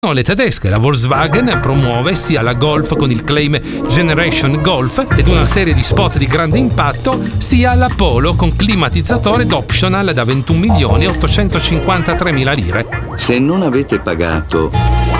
Le tedesche, la Volkswagen promuove sia la Golf con il claim Generation Golf ed una serie di spot di grande impatto, sia la Polo con climatizzatore ed optional da 21.853.000 lire. Se non avete pagato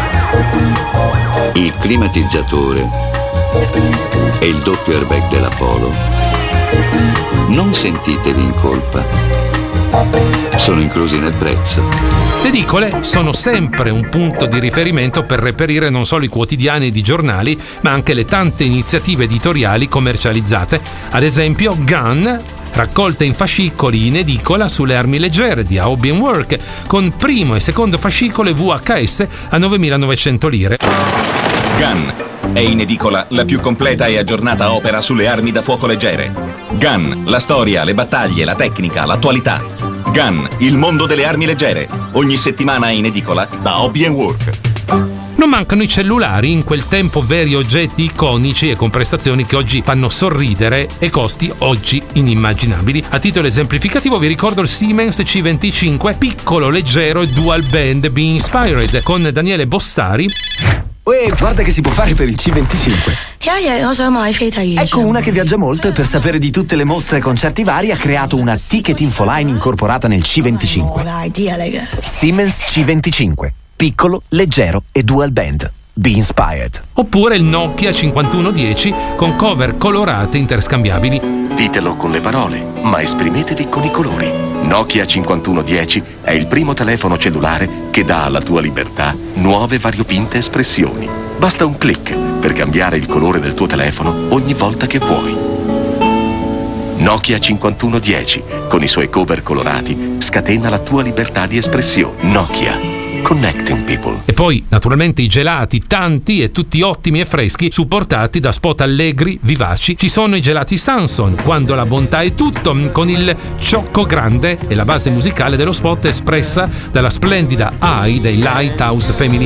il climatizzatore e il doppio airbag della Polo, non sentitevi in colpa. Sono inclusi nel prezzo. Le edicole sono sempre un punto di riferimento per reperire non solo i quotidiani ed i giornali, ma anche le tante iniziative editoriali commercializzate. Ad esempio Gun, raccolta in fascicoli in edicola sulle armi leggere di Hobby & Work, con primo e secondo fascicolo e VHS a 9.900 lire. Gun è in edicola la più completa e aggiornata opera sulle armi da fuoco leggere. Gun, la storia, le battaglie, la tecnica, l'attualità. Gun, il mondo delle armi leggere. Ogni settimana in edicola da Hobby & Work. Non mancano i cellulari, in quel tempo veri oggetti iconici e con prestazioni che oggi fanno sorridere e costi oggi inimmaginabili. A titolo esemplificativo vi ricordo il Siemens C25, piccolo, leggero e dual band Be Inspired, con Daniele Bossari. Uè, guarda che si può fare per il C25. Ecco una che viaggia molto e per sapere di tutte le mostre e concerti vari ha creato una ticket infoline incorporata nel C25. Siemens C25, piccolo, leggero e dual band. Be Inspired. Oppure il Nokia 5110 con cover colorate interscambiabili. Ditelo con le parole, ma esprimetevi con i colori. Nokia 5110 è il primo telefono cellulare che dà alla tua libertà nuove variopinte espressioni. Basta un click per cambiare il colore del tuo telefono ogni volta che vuoi. Nokia 5110, con i suoi cover colorati, scatena la tua libertà di espressione. Nokia. Connecting people. E poi, naturalmente, i gelati, tanti e tutti ottimi e freschi, supportati da spot allegri, vivaci. Ci sono i gelati Samson, quando la bontà è tutto, con il ciocco grande e la base musicale dello spot espressa dalla splendida AI dei Lighthouse Family.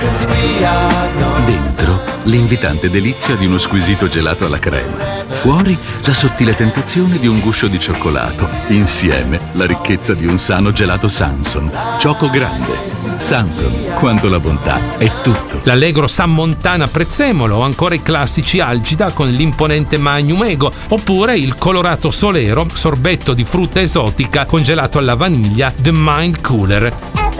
Dentro, l'invitante delizia di uno squisito gelato alla crema. Fuori, la sottile tentazione di un guscio di cioccolato. Insieme, la ricchezza di un sano gelato Samson. Ciocco grande. Samson, quando la bontà è tutto. L'allegro San Montana Prezzemolo, o ancora i classici Algida con l'imponente Magnum Ego, oppure il colorato Solero, sorbetto di frutta esotica congelato alla vaniglia The Mind Cooler.